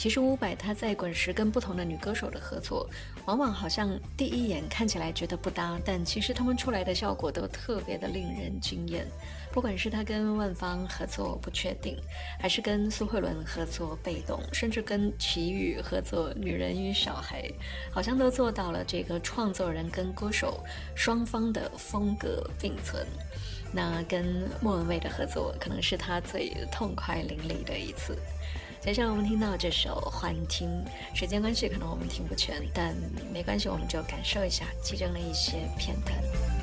其实伍佰他在滚石跟不同的女歌手的合作，往往好像第一眼看起来觉得不搭，但其实他们出来的效果都特别的令人惊艳。不管是他跟万芳合作不确定，还是跟苏慧伦合作被动，甚至跟齐豫合作女人与小孩，好像都做到了这个创作人跟歌手双方的风格并存。那跟莫文蔚的合作可能是他最痛快淋漓的一次。接下来我们听到这首《幻听》，时间关系可能我们听不全，但没关系，我们就感受一下其中的一些片段。